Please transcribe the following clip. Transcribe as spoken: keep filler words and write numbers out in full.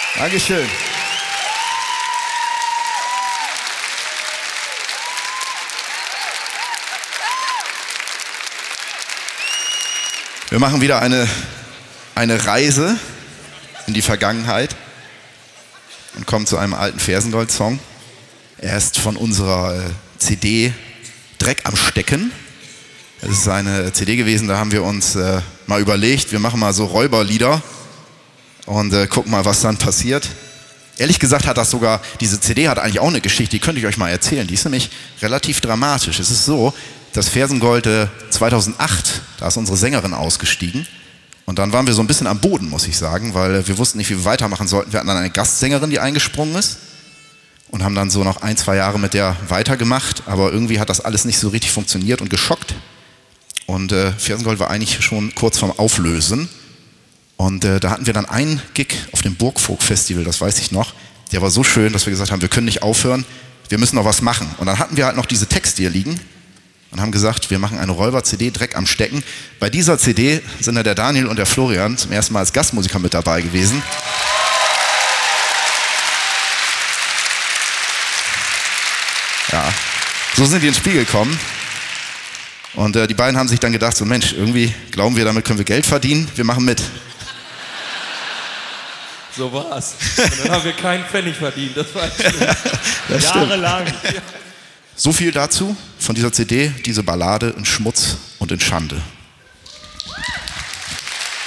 Dankeschön. Wir machen wieder eine, eine Reise in die Vergangenheit und kommen zu einem alten Fersengold-Song. Er ist von unserer äh, C D Dreck am Stecken. Es ist eine C D gewesen, da haben wir uns äh, mal überlegt, wir machen mal so Räuberlieder und äh, gucken mal, was dann passiert. Ehrlich gesagt hat das sogar, diese C D hat eigentlich auch eine Geschichte, die könnte ich euch mal erzählen. Die ist nämlich relativ dramatisch. Es ist so, dass Fersengold äh, zweitausendacht, da ist unsere Sängerin ausgestiegen. Und dann waren wir so ein bisschen am Boden, muss ich sagen, weil wir wussten nicht, wie wir weitermachen sollten. Wir hatten dann eine Gastsängerin, die eingesprungen ist und haben dann so noch ein, zwei Jahre mit der weitergemacht. Aber irgendwie hat das alles nicht so richtig funktioniert und geschockt. Und äh, Fersengold war eigentlich schon kurz vorm Auflösen. Und äh, da hatten wir dann einen Gig auf dem Burgvogt-Festival, das weiß ich noch. Der war so schön, dass wir gesagt haben, wir können nicht aufhören, wir müssen noch was machen. Und dann hatten wir halt noch diese Texte hier liegen und haben gesagt, wir machen eine Räuber-C D, Dreck am Stecken. Bei dieser C D sind ja der Daniel und der Florian zum ersten Mal als Gastmusiker mit dabei gewesen. Ja, so sind die ins Spiel gekommen. Und äh, die beiden haben sich dann gedacht, so Mensch, irgendwie glauben wir, damit können wir Geld verdienen, wir machen mit. So war's. Und dann haben wir keinen Pfennig verdient, das war das jahrelang. So viel dazu von dieser C D, diese Ballade in Schmutz und in Schande.